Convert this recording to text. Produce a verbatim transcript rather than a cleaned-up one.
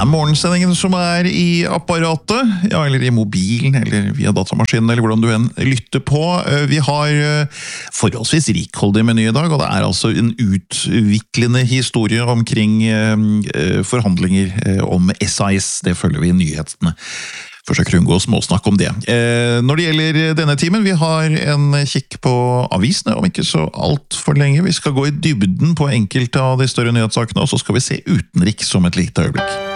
er morgensendingen som er i apparatet, ja, eller i mobilen, eller via datamaskinen, eller hvordan du enn lytter på. Vi har forholdsvis rikholdig meny i dag, og det er altså en utviklende historie omkring forhandlinger om S A S. Det følger vi i nyhetene. Forsøker å unngå småsnakk om det. Eh, når det gjelder denne timen, vi har en kikk på avisene, om ikke så alt for lenge. Vi skal gå i dybden på enkelte av de større nyhetssakene, og så skal vi se utenriks om et lite øyeblikk.